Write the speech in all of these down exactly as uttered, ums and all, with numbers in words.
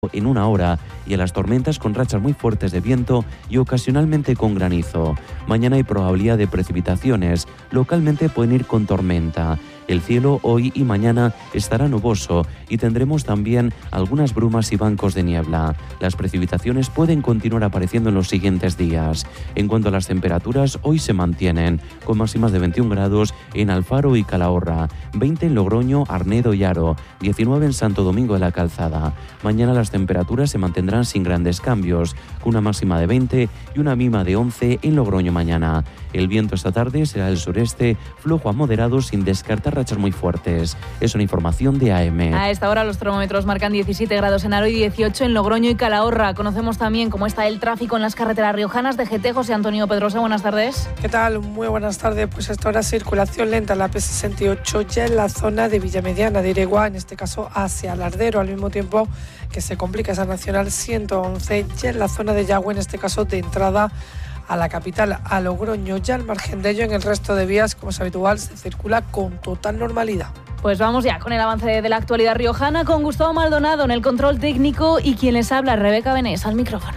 en una hora y a las tormentas con rachas muy fuertes de viento y ocasionalmente con granizo. Mañana hay probabilidad de precipitaciones, localmente pueden ir con tormenta. El cielo hoy y mañana estará nuboso y tendremos también algunas brumas y bancos de niebla. Las precipitaciones pueden continuar apareciendo en los siguientes días. En cuanto a las temperaturas, hoy se mantienen, con máximas de veintiún grados en Alfaro y Calahorra, veinte en Logroño, Arnedo y Haro, diecinueve en Santo Domingo de la Calzada. Mañana las temperaturas se mantendrán sin grandes cambios, con una máxima de veinte y una mínima de once en Logroño mañana. El viento esta tarde será del sureste, flojo a moderado sin descartar rachas muy fuertes. Es una información de A M. A esta hora los termómetros marcan diecisiete grados en Haro y dieciocho en Logroño y Calahorra. Conocemos también cómo está el tráfico en las carreteras riojanas. de G T, José Antonio Pedrosa, buenas tardes. ¿Qué tal? Muy buenas tardes. Pues hasta ahora circulación lenta en la P sesenta y ocho ya en la zona de Villamediana de Iregua, en este caso hacia Lardero, al mismo tiempo que se complica esa Nacional ciento once ya en la zona de Yagüe, en este caso de entrada a la capital, a Logroño. Ya al margen de ello, en el resto de vías, como es habitual, se circula con total normalidad. Pues vamos ya con el avance de la actualidad riojana, con Gustavo Maldonado en el control técnico y quien les habla, Rebeca Benés, al micrófono.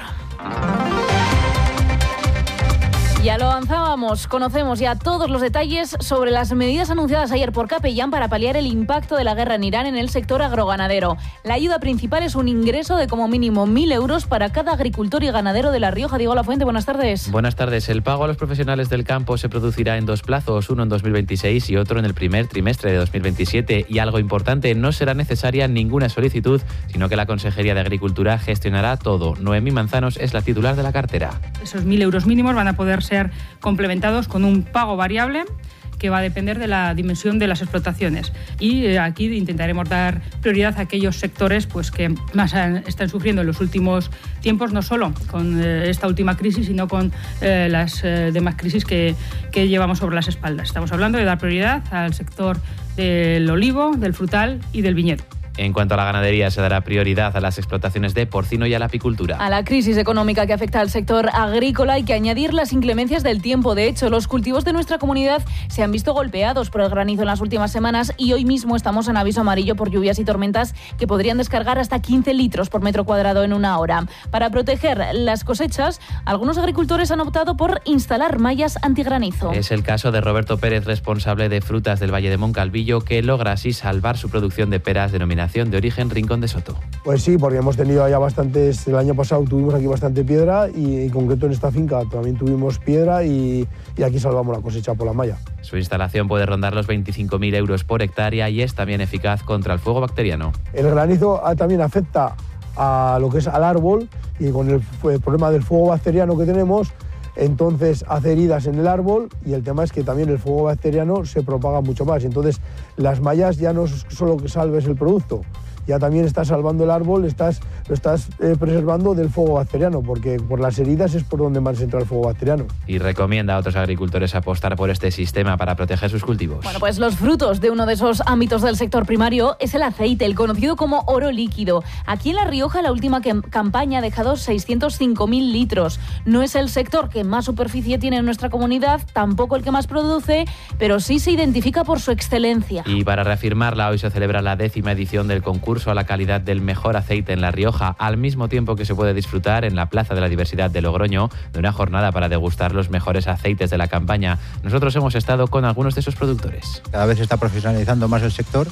Ya lo avanzábamos, conocemos ya todos los detalles sobre las medidas anunciadas ayer por Capellán para paliar el impacto de la guerra en Irán en el sector agroganadero. La ayuda principal es un ingreso de como mínimo mil euros para cada agricultor y ganadero de La Rioja. Diego Lafuente, buenas tardes. Buenas tardes. El pago a los profesionales del campo se producirá en dos plazos, uno en dos mil veintiséis y otro en el primer trimestre de dos mil veintisiete. Y algo importante, no será necesaria ninguna solicitud, sino que la Consejería de Agricultura gestionará todo. Noemí Manzanos es la titular de la cartera. Esos mil euros mínimos van a poder ser complementados con un pago variable que va a depender de la dimensión de las explotaciones. Y eh, aquí intentaremos dar prioridad a aquellos sectores pues, que más han, están sufriendo en los últimos tiempos, no solo con eh, esta última crisis, sino con eh, las eh, demás crisis que, que llevamos sobre las espaldas. Estamos hablando de dar prioridad al sector del olivo, del frutal y del viñedo. En cuanto a la ganadería, se dará prioridad a las explotaciones de porcino y a la apicultura. A la crisis económica que afecta al sector agrícola hay que añadir las inclemencias del tiempo. De hecho, los cultivos de nuestra comunidad se han visto golpeados por el granizo en las últimas semanas y hoy mismo estamos en aviso amarillo por lluvias y tormentas que podrían descargar hasta quince litros por metro cuadrado en una hora. Para proteger las cosechas, algunos agricultores han optado por instalar mallas antigranizo. Es el caso de Roberto Pérez, responsable de frutas del Valle de Moncalvillo, que logra así salvar su producción de peras denominadas de origen Rincón de Soto. Pues sí, porque hemos tenido ya bastantes, el año pasado tuvimos aquí bastante piedra y en concreto en esta finca también tuvimos piedra y, y aquí salvamos la cosecha por la malla. Su instalación puede rondar los veinticinco mil euros por hectárea y es también eficaz contra el fuego bacteriano. El granizo también afecta a lo que es al árbol y con el, el problema del fuego bacteriano que tenemos, entonces hace heridas en el árbol y el tema es que también el fuego bacteriano se propaga mucho más. Entonces las mallas ya no es solo que salves el producto, ya también estás salvando el árbol, estás, lo estás eh, preservando del fuego bacteriano, porque por las heridas es por donde más entra el fuego bacteriano. Y recomienda a otros agricultores apostar por este sistema para proteger sus cultivos. Bueno, pues los frutos de uno de esos ámbitos del sector primario es el aceite, el conocido como oro líquido. Aquí en La Rioja la última que, campaña ha dejado seiscientos cinco mil litros. No es el sector que más superficie tiene en nuestra comunidad, tampoco el que más produce, pero sí se identifica por su excelencia. Y para reafirmarla, hoy se celebra la décima edición del concurso a la calidad del mejor aceite en La Rioja, al mismo tiempo que se puede disfrutar en la Plaza de la Diversidad de Logroño de una jornada para degustar los mejores aceites de la campaña. Nosotros hemos estado con algunos de esos productores. Cada vez se está profesionalizando más el sector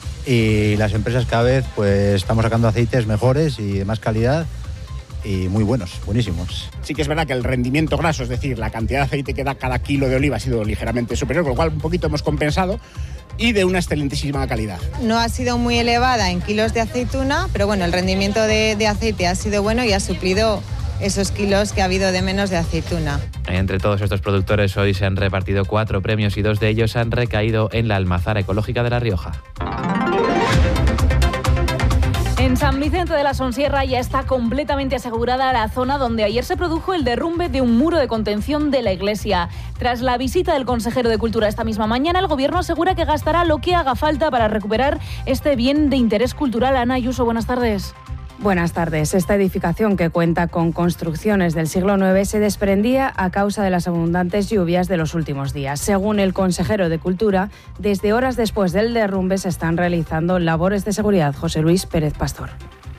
y las empresas cada vez pues estamos sacando aceites mejores y de más calidad y muy buenos, buenísimos. Sí que es verdad que el rendimiento graso, es decir, la cantidad de aceite que da cada kilo de oliva ha sido ligeramente superior, con lo cual un poquito hemos compensado, y de una excelentísima calidad. No ha sido muy elevada en kilos de aceituna, pero bueno, el rendimiento de, de aceite ha sido bueno y ha suplido esos kilos que ha habido de menos de aceituna. Entre todos estos productores hoy se han repartido cuatro premios y dos de ellos han recaído en la Almazara Ecológica de La Rioja. En San Vicente de la Sonsierra ya está completamente asegurada la zona donde ayer se produjo el derrumbe de un muro de contención de la iglesia. Tras la visita del consejero de Cultura esta misma mañana, el gobierno asegura que gastará lo que haga falta para recuperar este bien de interés cultural. Ana Ayuso, buenas tardes. Buenas tardes. Esta edificación, que cuenta con construcciones del siglo noveno, se desprendía a causa de las abundantes lluvias de los últimos días. Según el consejero de Cultura, desde horas después del derrumbe se están realizando labores de seguridad. José Luis Pérez Pastor.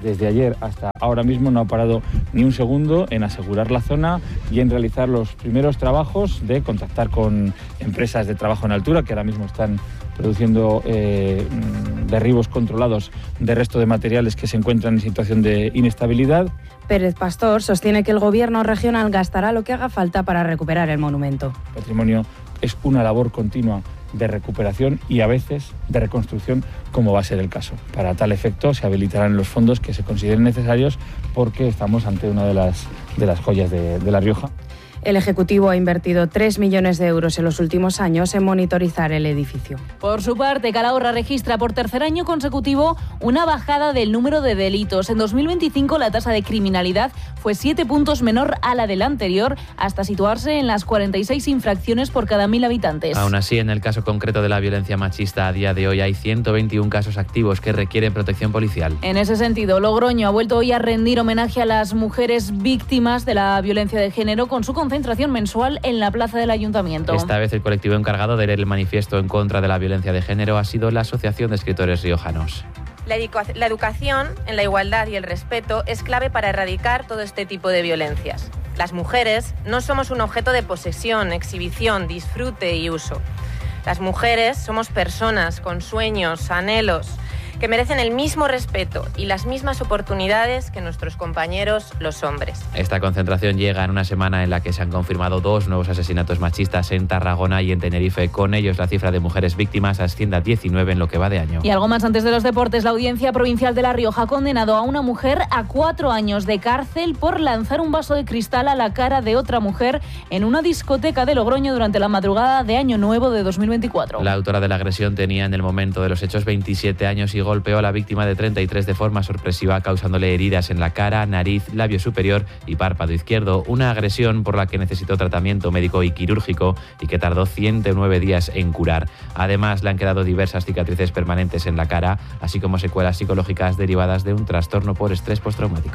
desde ayer hasta ahora mismo no ha parado ni un segundo en asegurar la zona y en realizar los primeros trabajos de contactar con empresas de trabajo en altura que ahora mismo están produciendo eh, derribos controlados de resto de materiales que se encuentran en situación de inestabilidad. Pérez Pastor sostiene que el gobierno regional gastará lo que haga falta para recuperar el monumento. El patrimonio es una labor continua de recuperación y a veces de reconstrucción, como va a ser el caso. Para tal efecto se habilitarán los fondos que se consideren necesarios porque estamos ante una de las, de las joyas de, de La Rioja. El Ejecutivo ha invertido tres millones de euros en los últimos años en monitorizar el edificio. Por su parte, Calahorra registra por tercer año consecutivo una bajada del número de delitos. En dos mil veinticinco la tasa de criminalidad fue siete puntos menor a la del anterior, hasta situarse en las cuarenta y seis infracciones por cada mil habitantes. Aún así, en el caso concreto de la violencia machista, a día de hoy hay ciento veintiún casos activos que requieren protección policial. En ese sentido, Logroño ha vuelto hoy a rendir homenaje a las mujeres víctimas de la violencia de género con su concentración mensual en la plaza del Ayuntamiento. Esta vez el colectivo encargado de leer el manifiesto en contra de la violencia de género ha sido la Asociación de Escritores Riojanos. La, educa- la educación en la igualdad y el respeto es clave para erradicar todo este tipo de violencias. Las mujeres no somos un objeto de posesión, exhibición, disfrute y uso. Las mujeres somos personas con sueños, anhelos, que merecen el mismo respeto y las mismas oportunidades que nuestros compañeros, los hombres. Esta concentración llega en una semana en la que se han confirmado dos nuevos asesinatos machistas en Tarragona y en Tenerife. Con ellos, la cifra de mujeres víctimas asciende a diecinueve en lo que va de año. Y algo más antes de los deportes, la Audiencia Provincial de La Rioja ha condenado a una mujer a cuatro años de cárcel por lanzar un vaso de cristal a la cara de otra mujer en una discoteca de Logroño durante la madrugada de Año Nuevo de dos mil veinticuatro. La autora de la agresión tenía en el momento de los hechos veintisiete años y golpeó a la víctima de treinta y tres de forma sorpresiva, causándole heridas en la cara, nariz, labio superior y párpado izquierdo. Una agresión por la que necesitó tratamiento médico y quirúrgico y que tardó ciento nueve días en curar. Además, le han quedado diversas cicatrices permanentes en la cara, así como secuelas psicológicas derivadas de un trastorno por estrés postraumático.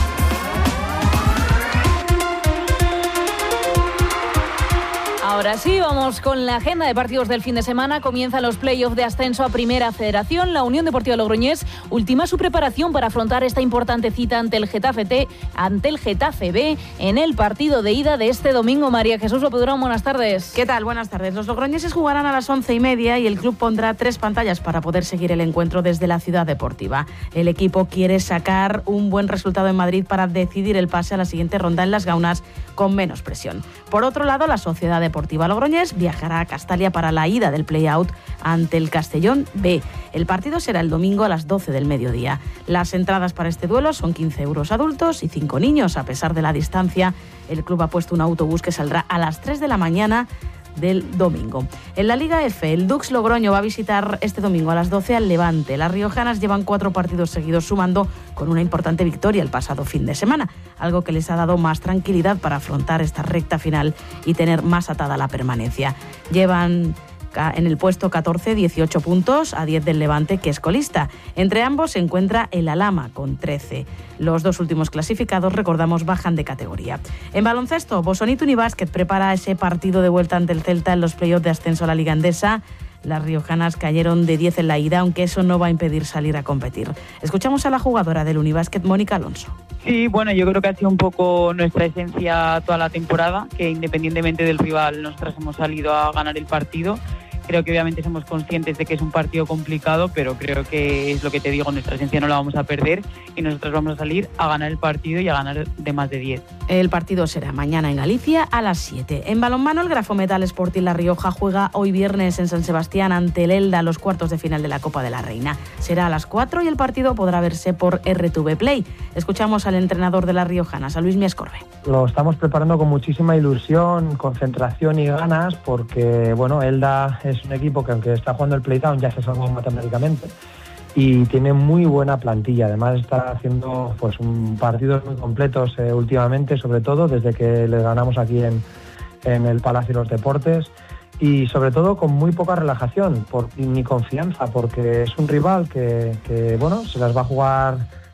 Ahora sí, vamos con la agenda de partidos del fin de semana. Comienzan los play-offs de ascenso a Primera Federación. La Unión Deportiva Logroñés ultima su preparación para afrontar esta importante cita ante el Getafe T, ante el Getafe B en el partido de ida de este domingo. María Jesús Lopedurón, buenas tardes. ¿Qué tal? Buenas tardes. Los logroñeses jugarán a las once y media y el club pondrá tres pantallas para poder seguir el encuentro desde la ciudad deportiva. El equipo quiere sacar un buen resultado en Madrid para decidir el pase a la siguiente ronda en las Gaunas con menos presión. Por otro lado, la Sociedad Deportiva Logroñés viajará a Castalia para la ida del play-out ante el Castellón B. El partido será el domingo a las doce del mediodía. Las entradas para este duelo son quince euros adultos y cinco niños. A pesar de la distancia, el club ha puesto un autobús que saldrá a las tres de la mañana del domingo. En la Liga F, el Dux Logroño va a visitar este domingo a las doce al Levante. Las riojanas llevan cuatro partidos seguidos sumando con una importante victoria el pasado fin de semana, algo que les ha dado más tranquilidad para afrontar esta recta final y tener más atada la permanencia. Llevan en el puesto catorce, dieciocho puntos a diez del Levante, que es colista. Entre ambos se encuentra el Alhama con trece. Los dos últimos clasificados, recordamos, bajan de categoría. En baloncesto, Bosonito Unibásquet prepara ese partido de vuelta ante el Celta en los playoffs de ascenso a la Liga Endesa. Las riojanas cayeron de diez en la ida, aunque eso no va a impedir salir a competir. Escuchamos a la jugadora del Unibásquet, Mónica Alonso. Sí, bueno, yo creo que ha sido un poco nuestra esencia toda la temporada, que independientemente del rival, nosotras hemos salido a ganar el partido. Creo que obviamente somos conscientes de que es un partido complicado, pero creo que es lo que te digo, nuestra esencia no la vamos a perder y nosotros vamos a salir a ganar el partido y a ganar de más de diez. El partido será mañana en Galicia a las siete. En balonmano, el Grafometal Sporting La Rioja juega hoy viernes en San Sebastián ante el Elda los cuartos de final de la Copa de la Reina. Será a las cuatro y el partido podrá verse por R T V Play. Escuchamos al entrenador de las riojanas, a Luis Miescorbe. Lo estamos preparando con muchísima ilusión, concentración y ganas, porque bueno, Elda es un equipo que aunque está jugando el Playtown ya se salvó matemáticamente y tiene muy buena plantilla. Además está haciendo pues un partidos muy completos eh, últimamente, sobre todo desde que les ganamos aquí en, en el Palacio de los Deportes, y sobre todo con muy poca relajación por, ni confianza, porque es un rival que, que bueno, se las va a jugar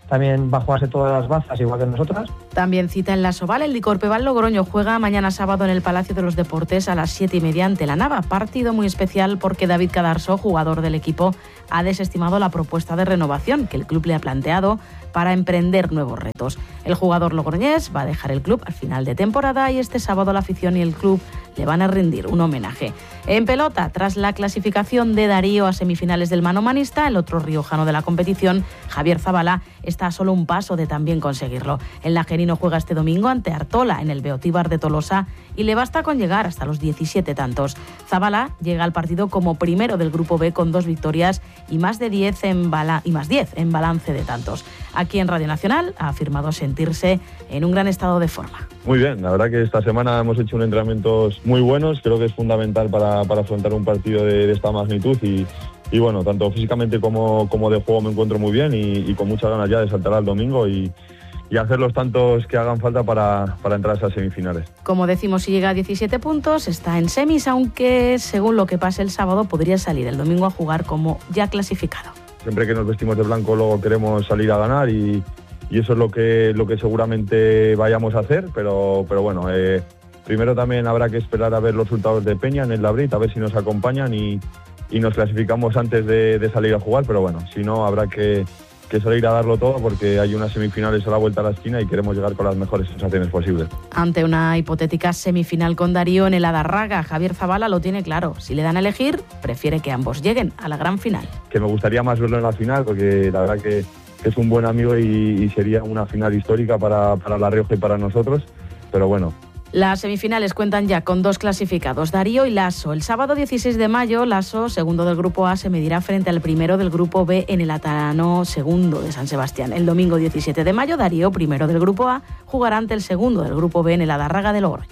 también va a jugarse todas las bazas, igual que nosotras. También cita en la Soval, el Licorpeval Logroño juega mañana sábado en el Palacio de los Deportes a las siete y media ante la Nava. Partido muy especial porque David Cadarso, jugador del equipo, ha desestimado la propuesta de renovación que el club le ha planteado para emprender nuevos retos. El jugador logroñés va a dejar el club al final de temporada y este sábado la afición y el club le van a rendir un homenaje. En pelota, tras la clasificación de Darío a semifinales del manomanista, el otro riojano de la competición, Javier Zabala, está a solo un paso de también conseguirlo. El nagerino juega este domingo ante Artola en el Beotíbar de Tolosa y le basta con llegar hasta los diecisiete tantos. Zabala llega al partido como primero del Grupo B con dos victorias y más de diez en, bala- y más diez en balance de tantos. Aquí en Radio Nacional ha afirmado sentirse en un gran estado de forma. Muy bien, la verdad que esta semana hemos hecho unos entrenamientos muy buenos, creo que es fundamental para, para afrontar un partido de, de esta magnitud y, y bueno, tanto físicamente como, como de juego me encuentro muy bien y, y con muchas ganas ya de saltar al domingo y, y hacer los tantos que hagan falta para, para entrar a esas semifinales. Como decimos, si llega a diecisiete puntos, está en semis, aunque según lo que pase el sábado podría salir el domingo a jugar como ya clasificado. Siempre que nos vestimos de blanco luego queremos salir a ganar y, y eso es lo que, lo que seguramente vayamos a hacer, pero, pero bueno, eh, primero también habrá que esperar a ver los resultados de Peña en el Labrit, a ver si nos acompañan y, y nos clasificamos antes de, de salir a jugar, pero bueno, si no habrá que, que salir a darlo todo porque hay unas semifinales a la vuelta a la esquina y queremos llegar con las mejores sensaciones posibles. Ante una hipotética semifinal con Darío en el Adarraga, Javier Zabala lo tiene claro. Si le dan a elegir, prefiere que ambos lleguen a la gran final. Que me gustaría más verlo en la final porque la verdad que es un buen amigo y, y sería una final histórica para, para La Rioja y para nosotros, pero bueno. Las semifinales cuentan ya con dos clasificados, Darío y Lasso. El sábado dieciséis de mayo, Lasso, segundo del Grupo A, se medirá frente al primero del Grupo B en el Atarano, segundo de San Sebastián. El domingo diecisiete de mayo, Darío, primero del Grupo A, jugará ante el segundo del Grupo B en el Adarraga de Logroño.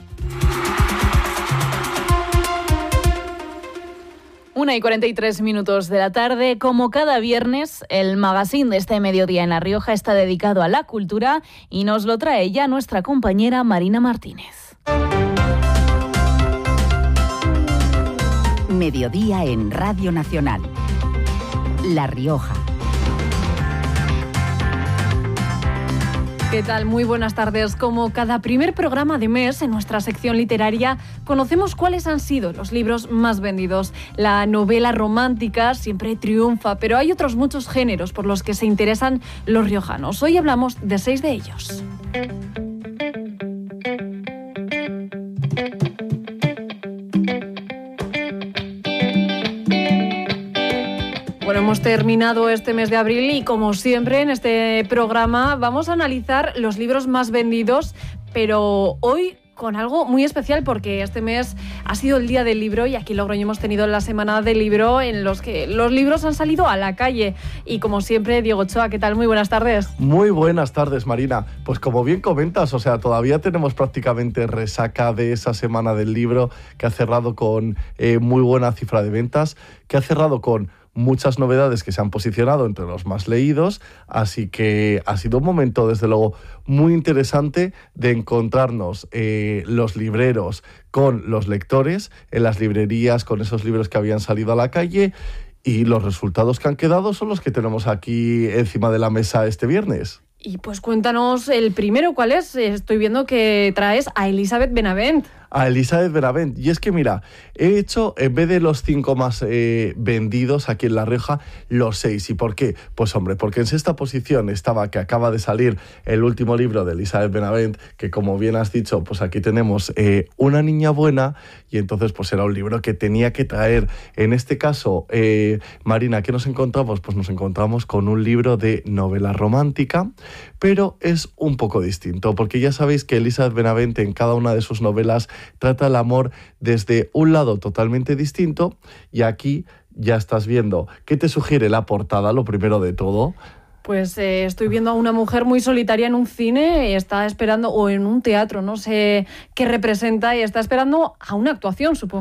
Una y cuarenta y tres minutos de la tarde. Como cada viernes, el magazine de este mediodía en La Rioja está dedicado a la cultura y nos lo trae ya nuestra compañera Marina Martínez. Mediodía en Radio Nacional. La Rioja. ¿Qué tal? Muy buenas tardes. Como cada primer programa de mes, en nuestra sección literaria, conocemos cuáles han sido los libros más vendidos. La novela romántica siempre triunfa, pero hay otros muchos géneros por los que se interesan los riojanos. Hoy hablamos de seis de ellos. Bueno, hemos terminado este mes de abril y, como siempre, en este programa vamos a analizar los libros más vendidos, pero hoy con algo muy especial porque este mes ha sido el Día del Libro y aquí en Logroño hemos tenido la Semana del Libro en los que los libros han salido a la calle. Y como siempre, Diego Ochoa, ¿qué tal? Muy buenas tardes. Muy buenas tardes, Marina. Pues como bien comentas, o sea, todavía tenemos prácticamente resaca de esa Semana del Libro que ha cerrado con eh, muy buena cifra de ventas, que ha cerrado con muchas novedades que se han posicionado entre los más leídos, así que ha sido un momento, desde luego, muy interesante de encontrarnos eh, los libreros con los lectores en las librerías, con esos libros que habían salido a la calle, y los resultados que han quedado son los que tenemos aquí encima de la mesa este viernes. Y pues cuéntanos el primero, ¿cuál es? Estoy viendo que traes a Elizabeth Benavent. A Elizabeth Benavent. Y es que, mira, he hecho, en vez de los cinco más eh, vendidos aquí en La Rioja, los seis. ¿Y por qué? Pues, hombre, porque en sexta posición estaba que acaba de salir el último libro de Elizabeth Benavent, que, como bien has dicho, pues aquí tenemos eh, Una niña buena, y entonces pues era un libro que tenía que traer. En este caso, eh, Marina, ¿qué nos encontramos? Pues nos encontramos con un libro de novela romántica, pero es un poco distinto, porque ya sabéis que Elizabeth Benavent en cada una de sus novelas trata el amor desde un lado totalmente distinto, y aquí ya estás viendo qué te sugiere la portada, lo primero de todo. Pues eh, estoy viendo a una mujer muy solitaria en un cine, y está esperando, o en un teatro, no sé qué representa, y está esperando a una actuación, supongo.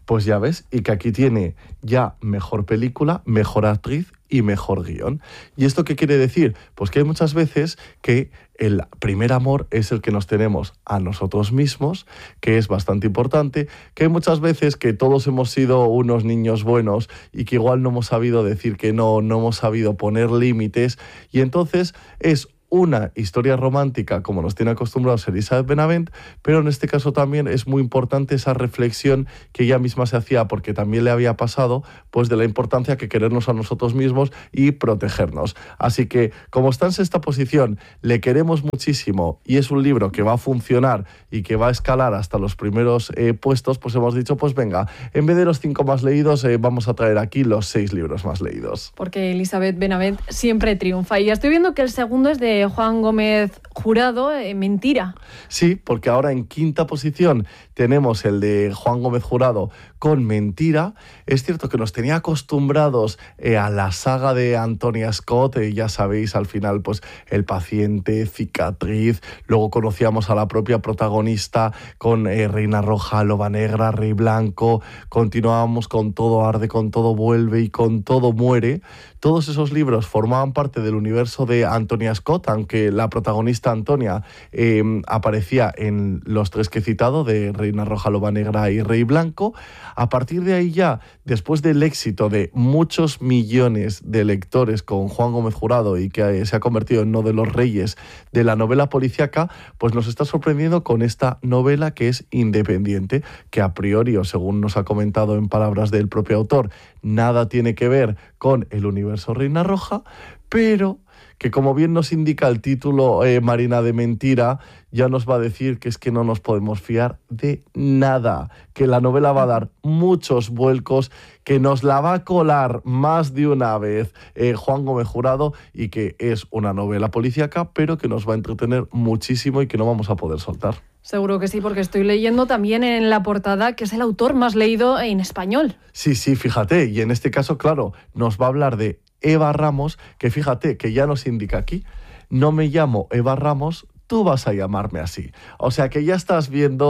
Pues ya ves, y que aquí tiene ya mejor película, mejor actriz y mejor guión. ¿Y esto qué quiere decir? Pues que hay muchas veces que el primer amor es el que nos tenemos a nosotros mismos, que es bastante importante, que hay muchas veces que todos hemos sido unos niños buenos y que igual no hemos sabido decir que no, no hemos sabido poner límites, y entonces es una historia romántica como nos tiene acostumbrados Elisabeth Benavent, pero en este caso también es muy importante esa reflexión que ella misma se hacía, porque también le había pasado, pues de la importancia que querernos a nosotros mismos y protegernos. Así que, como está en esta posición, le queremos muchísimo y es un libro que va a funcionar y que va a escalar hasta los primeros eh, puestos, pues hemos dicho, pues venga, en vez de los cinco más leídos, eh, vamos a traer aquí los seis libros más leídos. Porque Elisabeth Benavent siempre triunfa. Y estoy viendo que el segundo es de Juan Gómez Jurado, eh, Mentira. Sí, porque ahora en quinta posición tenemos el de Juan Gómez Jurado con Mentira. Es cierto que nos tenía acostumbrados eh, a la saga de Antonia Scott, eh, ya sabéis, al final, pues El paciente, Cicatriz, luego conocíamos a la propia protagonista con eh, Reina Roja, Loba Negra, Rey Blanco, continuábamos con Todo arde, con todo vuelve y con todo muere. Todos esos libros formaban parte del universo de Antonia Scott, aunque la protagonista Antonia eh, aparecía en los tres que he citado, de Reina Roja, Loba Negra y Rey Blanco. A partir de ahí ya, después del éxito de muchos millones de lectores con Juan Gómez Jurado y que se ha convertido en uno de los reyes de la novela policíaca, pues nos está sorprendiendo con esta novela que es independiente, que a priori, o según nos ha comentado en palabras del propio autor, nada tiene que ver con el universo Reina Roja, pero que, como bien nos indica el título, eh, Marina, de Mentira, ya nos va a decir que es que no nos podemos fiar de nada, que la novela va a dar muchos vuelcos, que nos la va a colar más de una vez eh, Juan Gómez Jurado, y que es una novela policíaca, pero que nos va a entretener muchísimo y que no vamos a poder soltar. Seguro que sí, porque estoy leyendo también en la portada que es el autor más leído en español. Sí, sí, fíjate, y en este caso, claro, nos va a hablar de Eva Ramos, que fíjate que ya nos indica aquí, no me llamo Eva Ramos, tú vas a llamarme así. O sea que ya estás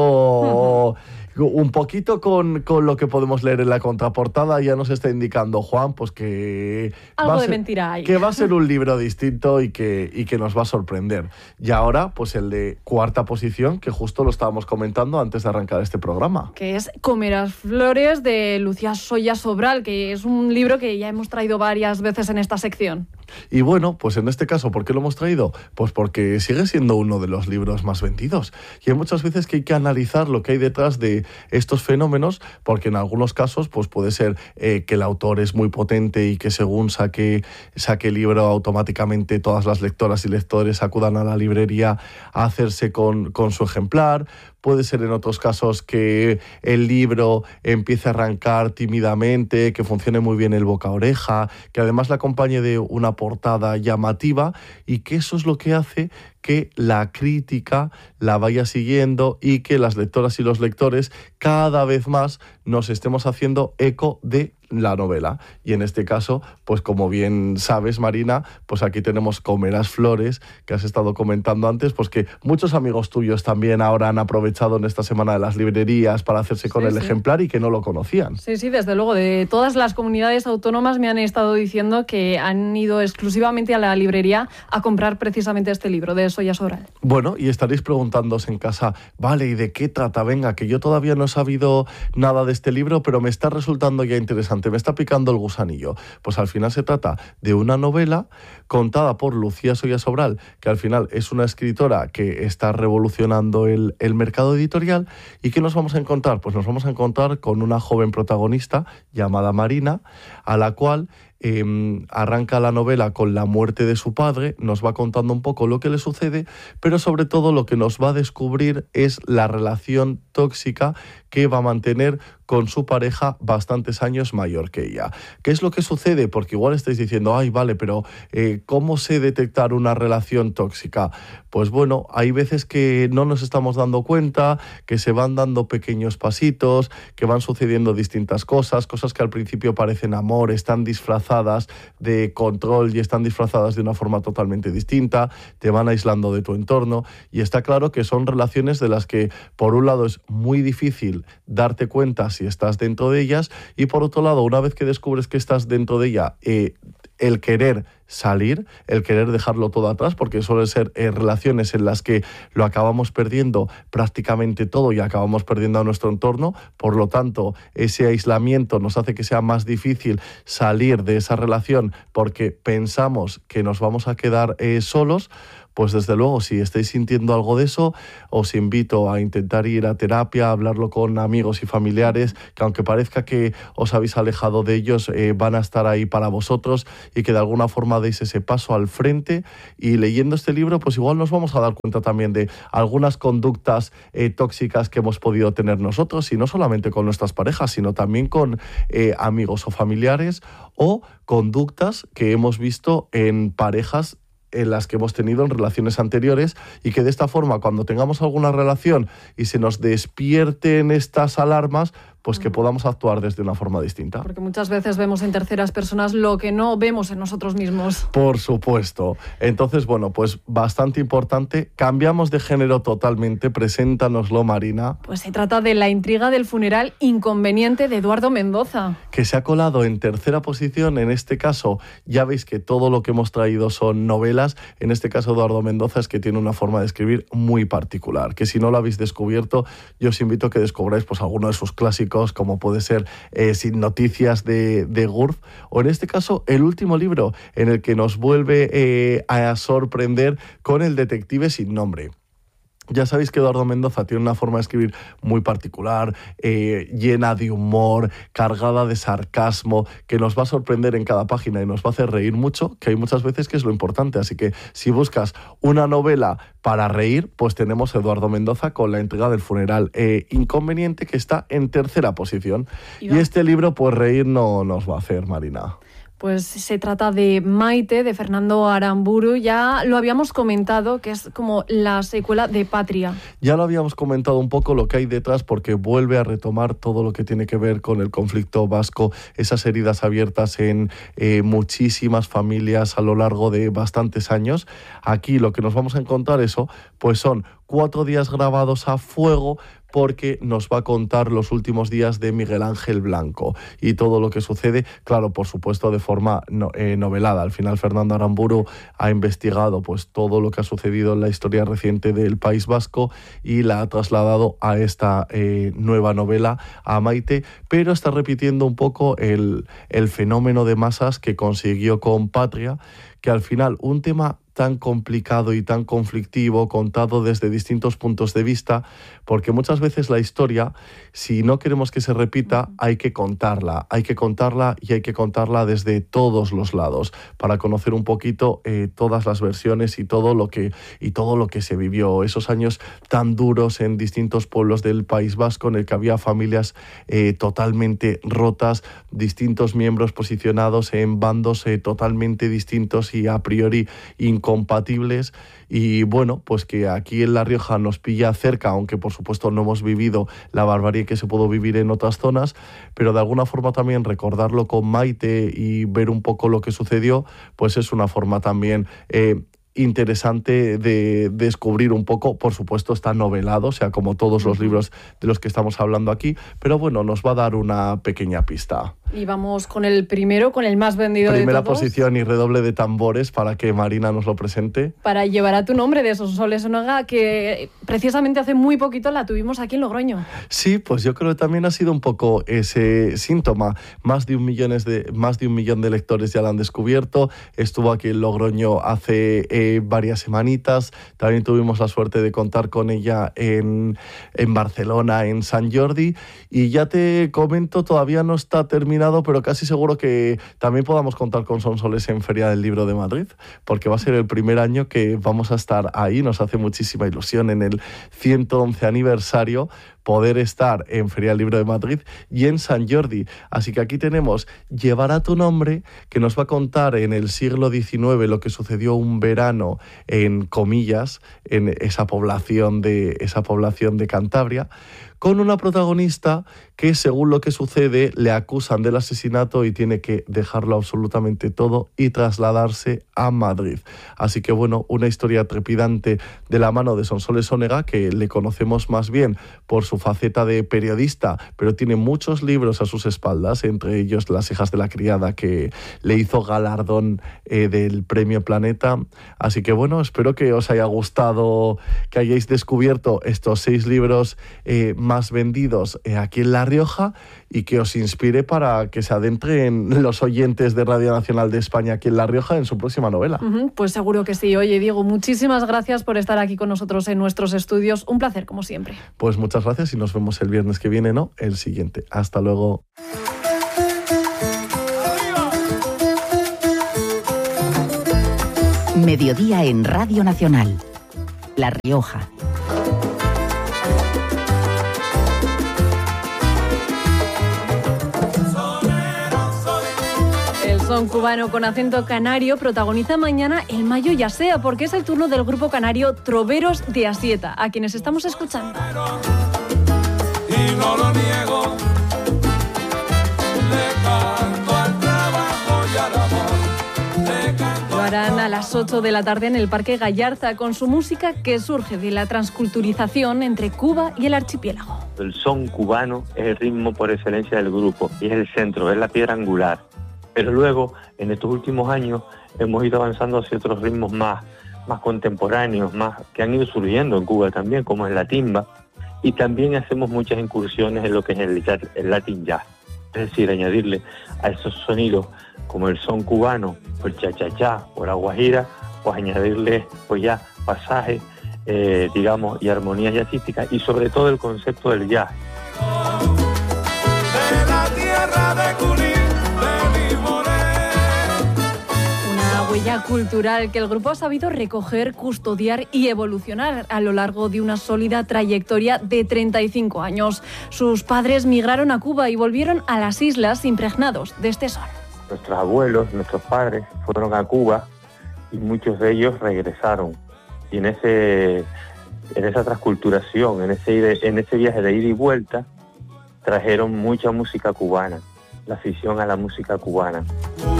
viendo un poquito con, con lo que podemos leer en la contraportada, ya nos está indicando Juan, pues que algo va a de ser, mentira hay. Que va a ser un libro distinto y que, y que nos va a sorprender. Y ahora, pues el de cuarta posición, que justo lo estábamos comentando antes de arrancar este programa. Que es Comerás flores, de Lucía Soya Sobral, que es un libro que ya hemos traído varias veces en esta sección. Y bueno, pues en este caso, ¿por qué lo hemos traído? Pues porque sigue siendo uno de los libros más vendidos. Y hay muchas veces que hay que analizar lo que hay detrás de estos fenómenos, porque en algunos casos pues puede ser eh, que el autor es muy potente y que según saque, saque el libro, automáticamente todas las lectoras y lectores acudan a la librería a hacerse con, con su ejemplar. Puede ser en otros casos que el libro empiece a arrancar tímidamente, que funcione muy bien el boca a oreja, que además le acompañe de una portada llamativa, y que eso es lo que hace que la crítica la vaya siguiendo y que las lectoras y los lectores cada vez más nos estemos haciendo eco de la novela. Y en este caso, pues como bien sabes, Marina, pues aquí tenemos Comerás flores, que has estado comentando antes, pues que muchos amigos tuyos también ahora han aprovechado en esta semana de las librerías para hacerse con Sí, el sí. ejemplar y que no lo conocían. Sí, sí, desde luego. De todas las comunidades autónomas me han estado diciendo que han ido exclusivamente a la librería a comprar precisamente este libro de Soya Sobral. Bueno, y estaréis preguntándose en casa, vale, ¿y de qué trata? Venga, que yo todavía no he sabido nada de este libro, pero me está resultando ya interesante, me está picando el gusanillo. Pues al final se trata de una novela contada por Lucía Soya Sobral, que al final es una escritora que está revolucionando el, el mercado editorial. ¿Y qué nos vamos a encontrar? Pues nos vamos a encontrar con una joven protagonista llamada Marina, a la cual Eh, arranca la novela con la muerte de su padre, nos va contando un poco lo que le sucede, pero sobre todo lo que nos va a descubrir es la relación tóxica que va a mantener con su pareja bastantes años mayor que ella. ¿Qué es lo que sucede? Porque igual estáis diciendo, ay, vale, pero eh, ¿cómo sé detectar una relación tóxica? Pues bueno, hay veces que no nos estamos dando cuenta, que se van dando pequeños pasitos, que van sucediendo distintas cosas, cosas que al principio parecen amor, están disfrazadas de control y están disfrazadas de una forma totalmente distinta, te van aislando de tu entorno, y está claro que son relaciones de las que, por un lado, es muy difícil fácil darte cuenta si estás dentro de ellas y por otro lado, una vez que descubres que estás dentro de ella, eh, el querer salir, el querer dejarlo todo atrás, porque suelen ser eh, relaciones en las que lo acabamos perdiendo prácticamente todo y acabamos perdiendo a nuestro entorno, por lo tanto, ese aislamiento nos hace que sea más difícil salir de esa relación porque pensamos que nos vamos a quedar eh, solos. Pues desde luego, si estáis sintiendo algo de eso, os invito a intentar ir a terapia, a hablarlo con amigos y familiares, que aunque parezca que os habéis alejado de ellos, eh, van a estar ahí para vosotros y que de alguna forma deis ese paso al frente. Y leyendo este libro, pues igual nos vamos a dar cuenta también de algunas conductas eh, tóxicas que hemos podido tener nosotros, y no solamente con nuestras parejas, sino también con eh, amigos o familiares, o conductas que hemos visto en parejas en las que hemos tenido en relaciones anteriores, y que de esta forma, cuando tengamos alguna relación y se nos despierten estas alarmas, pues que podamos actuar desde una forma distinta. Porque muchas veces vemos en terceras personas lo que no vemos en nosotros mismos. Por supuesto. Entonces, bueno, pues bastante importante. Cambiamos de género totalmente. Preséntanoslo, Marina. Pues se trata de La intriga del funeral inconveniente de Eduardo Mendoza. Que se ha colado en tercera posición. En este caso, ya veis que todo lo que hemos traído son novelas. En este caso, Eduardo Mendoza es que tiene una forma de escribir muy particular. Que si no lo habéis descubierto, yo os invito a que descubráis pues alguno de sus clásicos, como puede ser eh, Sin noticias de, de Gurf, o en este caso el último libro en el que nos vuelve eh, a sorprender con El detective sin nombre. Ya sabéis que Eduardo Mendoza tiene una forma de escribir muy particular, eh, llena de humor, cargada de sarcasmo, que nos va a sorprender en cada página y nos va a hacer reír mucho, que hay muchas veces que es lo importante. Así que si buscas una novela para reír, pues tenemos a Eduardo Mendoza con La intriga del funeral eh, inconveniente, que está en tercera posición. Y, y este libro, pues reír no nos va a hacer, Marina. Pues se trata de Maite, de Fernando Aramburu. Ya lo habíamos comentado, que es como la secuela de Patria. Ya lo habíamos comentado un poco lo que hay detrás, porque vuelve a retomar todo lo que tiene que ver con el conflicto vasco, esas heridas abiertas en eh, muchísimas familias a lo largo de bastantes años. Aquí lo que nos vamos a encontrar, eso, pues son cuatro días grabados a fuego, porque nos va a contar los últimos días de Miguel Ángel Blanco y todo lo que sucede, claro, por supuesto, de forma no, eh, novelada. Al final, Fernando Aramburu ha investigado pues todo lo que ha sucedido en la historia reciente del País Vasco y la ha trasladado a esta eh, nueva novela, a Maite, pero está repitiendo un poco el, el fenómeno de masas que consiguió con Patria, que al final un tema tan complicado y tan conflictivo, contado desde distintos puntos de vista, porque muchas veces la historia, si no queremos que se repita, hay que contarla, hay que contarla y hay que contarla desde todos los lados, para conocer un poquito eh, todas las versiones y todo lo que y todo lo que se vivió, esos años tan duros en distintos pueblos del País Vasco, en el que había familias eh, totalmente rotas, distintos miembros posicionados en bandos eh, totalmente distintos y a priori incompatibles, y bueno, pues que aquí en La Rioja nos pilla cerca, aunque por supuesto no hemos vivido la barbarie que se pudo vivir en otras zonas, pero de alguna forma también recordarlo con Maite y ver un poco lo que sucedió, pues es una forma también eh, interesante de descubrir un poco. Por supuesto está novelado, o sea, como todos los libros de los que estamos hablando aquí, pero bueno, nos va a dar una pequeña pista. Y vamos con el primero, con el más vendido Primera de todos. Primera posición y redoble de tambores para que Marina nos lo presente. Para Llevar a tu nombre, de Sonsoles Onaga, que precisamente hace muy poquito la tuvimos aquí en Logroño. Sí, pues yo creo que también ha sido un poco ese síntoma. Más de un, millones de, más de un millón de lectores ya la han descubierto. Estuvo aquí en Logroño hace eh, varias semanitas. También tuvimos la suerte de contar con ella en, en Barcelona, en Sant Jordi. Y ya te comento, todavía no está terminado, pero casi seguro que también podamos contar con Sonsoles en Feria del Libro de Madrid, porque va a ser el primer año que vamos a estar ahí. Nos hace muchísima ilusión en el ciento once aniversario poder estar en Feria del Libro de Madrid y en Sant Jordi. Así que aquí tenemos Llevar a tu nombre, que nos va a contar en el siglo diecinueve lo que sucedió un verano en Comillas, en esa población de, esa población de Cantabria, con una protagonista que, según lo que sucede, le acusan del asesinato y tiene que dejarlo absolutamente todo y trasladarse a Madrid. Así que bueno, una historia trepidante de la mano de Sonsoles Onega, que le conocemos más bien por su faceta de periodista, pero tiene muchos libros a sus espaldas, entre ellos Las hijas de la criada, que le hizo galardón eh, del Premio Planeta. Así que bueno, espero que os haya gustado, que hayáis descubierto estos seis libros eh, más vendidos eh, aquí en La Rioja, y que os inspire para que se adentren los oyentes de Radio Nacional de España aquí en La Rioja en su próxima novela. Uh-huh, pues seguro que sí. Oye, Diego, muchísimas gracias por estar aquí con nosotros en nuestros estudios. Un placer, como siempre. Pues muchas gracias y nos vemos el viernes que viene, ¿no? El siguiente. Hasta luego. Mediodía en Radio Nacional. La Rioja. Son cubano con acento canario protagoniza mañana el Mayo Ya Sea, porque es el turno del grupo canario Troveros de Asieta, a quienes estamos escuchando. Y no lo niego, le canto al trabajo y al amor. Le canto. Lo harán a las ocho de la tarde en el Parque Gallarza con su música que surge de la transculturización entre Cuba y el archipiélago. El son cubano es el ritmo por excelencia del grupo y es el centro, es la piedra angular. Pero luego, en estos últimos años, hemos ido avanzando hacia otros ritmos más, más contemporáneos, más que han ido surgiendo en Cuba también, como es la timba, y también hacemos muchas incursiones en lo que es el, el Latin jazz. Es decir, añadirle a esos sonidos, como el son cubano, o el cha-cha-cha, o la guajira, pues añadirle pues ya pasajes, eh, digamos, y armonías jazzísticas, y sobre todo el concepto del jazz. De la tierra de Cuní. Huella cultural que el grupo ha sabido recoger, custodiar y evolucionar a lo largo de una sólida trayectoria de treinta y cinco años. Sus padres migraron a Cuba y volvieron a las islas impregnados de este sol. Nuestros abuelos, nuestros padres fueron a Cuba y muchos de ellos regresaron. Y en ese, en esa transculturación, en ese, en ese viaje de ida y vuelta, trajeron mucha música cubana, la afición a la música cubana.